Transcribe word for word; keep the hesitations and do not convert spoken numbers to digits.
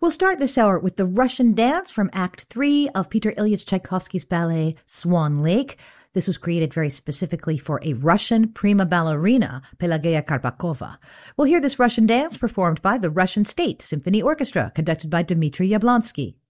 We'll start this hour with the Russian dance from Act Three of Peter Ilyich Tchaikovsky's ballet Swan Lake. This was created very specifically for a Russian prima ballerina, Pelageya Karbakova. We'll hear this Russian dance performed by the Russian State Symphony Orchestra, conducted by Dmitry Yablonsky.